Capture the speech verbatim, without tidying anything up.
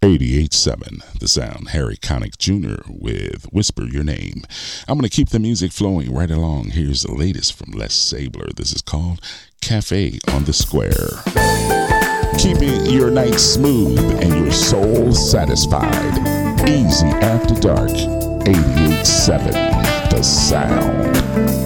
eighty-eight point seven, The Sound, Harry Connick Junior with Whisper Your Name. I'm going to keep the music flowing right along. Here's the latest from Les Sabler. This is called Cafe on the Square. Keeping your night smooth and your soul satisfied. Easy After Dark, eighty-eight point seven, The Sound.